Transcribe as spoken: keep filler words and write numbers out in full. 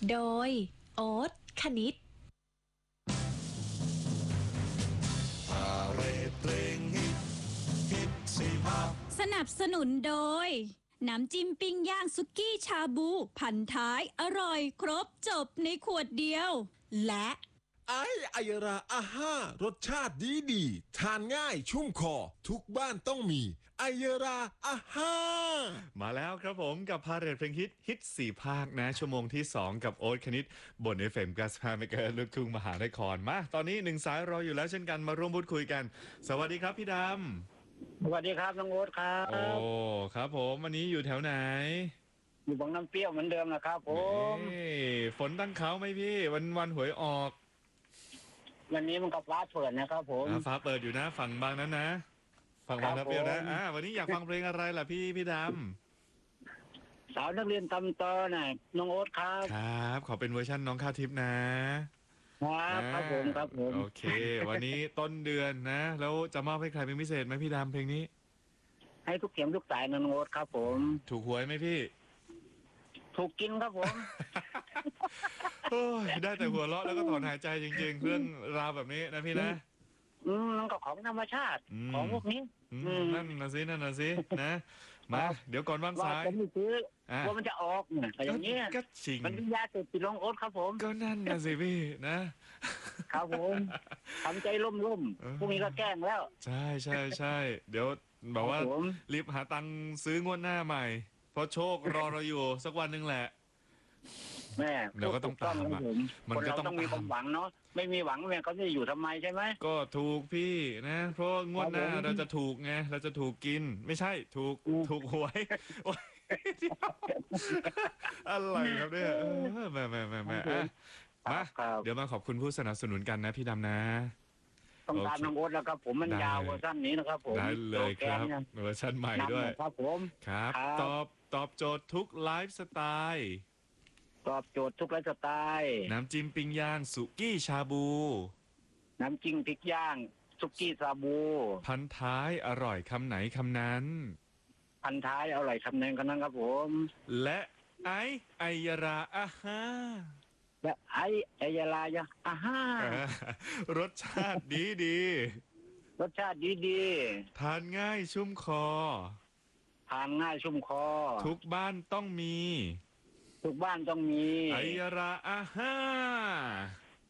โดยโอ๊ตคณิตพาเรดเพลงฮิตฮิตสีภาคสนับสนุนโดยน้ำจิ้มปิ้งย่างสุกี้ชาบูพันท้ายอร่อยครบจบในขวดเดียวและไอไอยราอาห้ารสชาติดีดีทานง่ายชุ่มคอทุกบ้านต้องมีไอยราอาห้ามาแล้วครับผมกับพาเรดเพลงฮิตฮิตสี่ภาคนะชั่วโมงที่สองกับโอ๊ตคณิตบน เอฟ เอ็ม เก้าสิบห้า เมกะเฮิรตซ์ลูกทุ่งมหานครมาตอนนี้หนึ่งสายรออยู่แล้วเช่นกันมาร่วมพูดคุยกันสวัสดีครับพี่ดำสวัสดีครับน้องโอ๊ตครับโอ้ครับผมวันนี้อยู่แถวไหนอยู่บางน้ำเปรี้ยวเหมือนเดิมนะครับผมฝนตั้งเขาไหมพี่วันวันหวยออกวันนี้มันก็ฟ้าเปิดนะครับผมฟ้าเปิดอยู่นะฝั่งบางนั้นนะฝั่งบางน้ำเปรี้ยวนะอ่าวันนี้อยากฟังเพลงอะไรล่ะพี่พี่ดำสาวนักเรียนตำตอน่ะน้องโอ๊ตครับครับขอเป็นเวอร์ชันน้องข้าวทิพย์นะครับครับผมครับผมโอเควันนี้ต้นเดือนนะแล้วจะมอบให้ใครเป็นพิเศษไหมพี่ดำเพลงนี้ให้ทุกเข็มทุกสายน้องโอ๊ตครับผมถูกหวยไหมพี่ถูกกินครับผมโอ้ยได้แต่หัวเราะแล้วก็ถอนหายใจจริงๆเรื่องราวแบบนี้นะพี่นะอืมมันก็ของธรรมชาติของพวกนี้นั่นนะสินั่นนะสินะมาเดี๋ยวก่อนวางสายว่าจะไม่ซื้อว่ามันจะออกแต่อย่างนี้ก็จริงมันเป็นยาเสพติดน้องโอ๊ตครับผมก็นั่นนะสิพี่นะครับผมทำใจร่มๆพวกนี้ก็แกล้งแล้วใช่ใช่ใช่เดี๋ยวบอกว่ารีบหาตังค์ซื้องวดหน้าใหม่เพราะโชครอเราอยู่สักวันหนึ่งแหละแม่เดี๋ยวก็ต้องตามมันก็ต้องมีความหวังเนาะไม่มีหวังแม่เขาจะอยู่ทำไมใช่ไหมก็ถูกพี่นะเพราะงวดหน้าเราจะถูกไงเราจะถูกกินไม่ใช่ถูกถูกหวยอะไรครับเนี่ยแม่แม่แม่แม่มาเดี๋ยวมาขอบคุณผู้สนับสนุนกันนะพี่ดำนะต้องการน้องโอ๊ตแล้วครับผมมันยาวเวอร์ชันนี้นะครับผมได้เลยครับเวอร์ชันใหม่ด้วยครับผมครับตอบตอบโจทย์ทุกไลฟ์สไตล์ตอบโจทย์ทุกไลฟ์สไตล์น้ำจิ้มปิ้งย่างสุกี้ชาบูน้ำจิ้มพริกย่างสุกี้ชาบูพันท้ายอร่อยคำไหนคำนั้นพันท้ายอร่อยคำไหนคำนั้นครับผมและไอไอยราอาห้าและไอไอยรายะอาห้ารสชาติดีดีรสชาติดีดีทานง่ายชุ่มคอทานง่ายชุ่มคอทุกบ้านต้องมีทุกบ้านต้องมีไอยราอาห้า